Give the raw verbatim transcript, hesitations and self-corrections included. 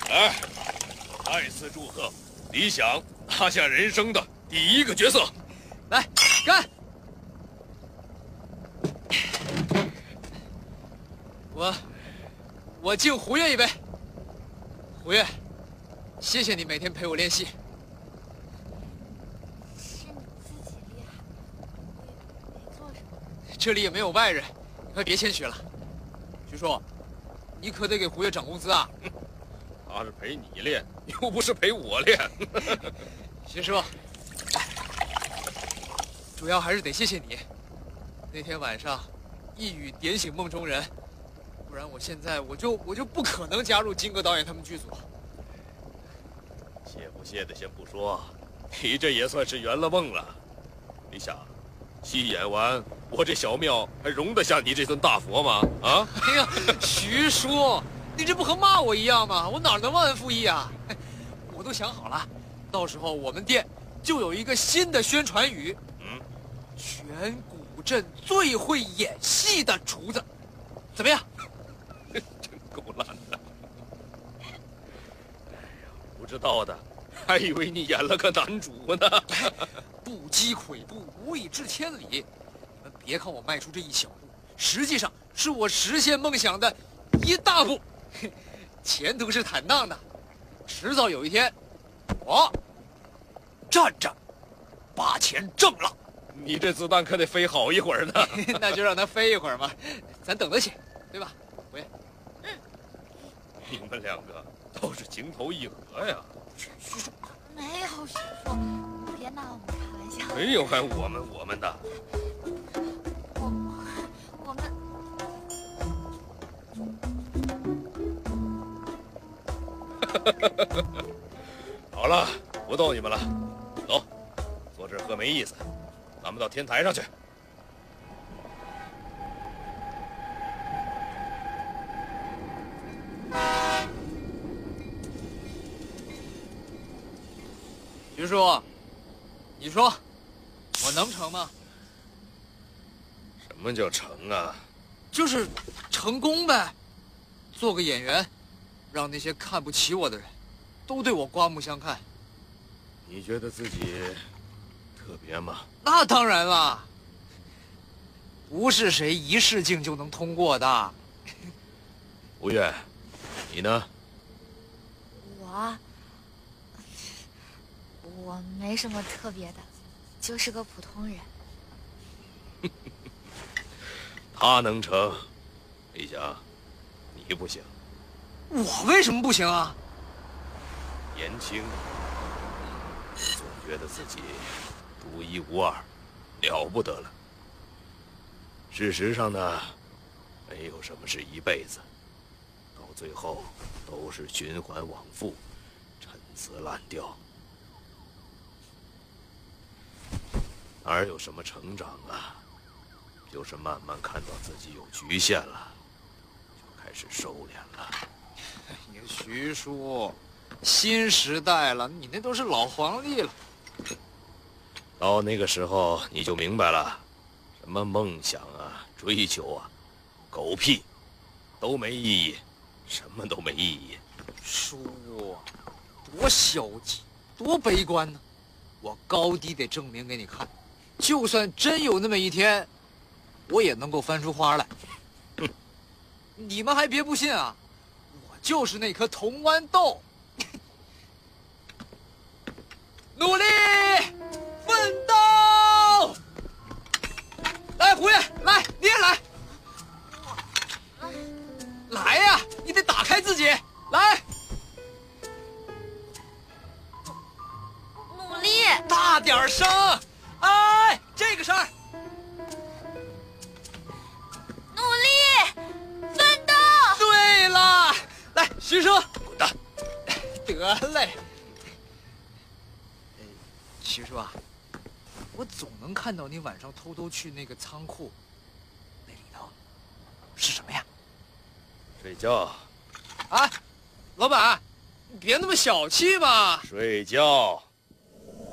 来，再次祝贺李想拿下人生的第一个角色。 来，干！我，我敬胡越一杯。胡越，谢谢你每天陪我练习。 是你自己厉害，我也没做什么。 这里也没有外人，你快别谦虚了。徐叔，你可得给胡越涨工资啊！ 他是陪你练，又不是陪我练。 徐叔，主要还是得谢谢你。那天晚上，一语点醒梦中人，不然我现在我就我就不可能加入金戈导演他们剧组。 谢不谢的先不说，你这也算是圆了梦了。李想，戏演完，我这小庙还容得下你这尊大佛吗？啊！ 哎呀，徐叔，你这不和骂我一样吗？我哪能忘恩负义啊？我都想好了，到时候我们店就有一个新的宣传语， 嗯， 全古镇最会演戏的厨子，怎么样？ 真够烂的。哎呀，不知道的，还以为你演了个男主呢。 不积跬步，无以至千里。你们别看我迈出这一小步，实际上是我实现梦想的一大步。前途是坦荡的，迟早有一天，我站着把钱挣了。 你这子弹可得飞好一会儿呢。 那就让它飞一会儿嘛，咱等得起，对吧？胡爷， 嗯， 你们两个倒是情投意合呀。 徐叔，没有徐叔，别拿我们开玩笑。 没有还我们我们的。 我我们。 好了，不逗你们了，走，坐这儿喝没意思，咱们到天台上去。 徐叔，你说我能成吗？ 什么叫成啊？ 就是成功呗，做个演员，让那些看不起我的人都对我刮目相看。 你觉得自己特别吗？ 那当然了，不是谁一试镜就能通过的。 吴越，你呢？ 我，我没什么特别的，就是个普通人。 他能成，李想，你不行。 我为什么不行啊？ 年轻，总觉得自己独一无二，了不得了。事实上呢，没有什么是一辈子，到最后都是循环往复，陈词滥调，哪有什么成长啊？就是慢慢看到自己有局限了，就开始收敛了。 你徐叔，新时代了，你那都是老黄历了。 到那个时候你就明白了，什么梦想啊、追求啊，狗屁，都没意义，什么都没意义。 叔，多消极，多悲观呢！我高低得证明给你看，就算真有那么一天，我也能够翻出花来。 哼， 你们还别不信啊！我就是那颗铜豌豆，努力奋斗！来，胡爷，来，你也来，来呀！你得打开自己，来， 努力， 大点声！哎，这个声儿。 努力，奋斗。 对了，来，徐叔， 滚蛋！ 得嘞。徐叔啊，我总能看到你晚上偷偷去那个仓库，那里头是什么呀？ 睡觉， 啊，老板，你别那么小气嘛。 睡觉。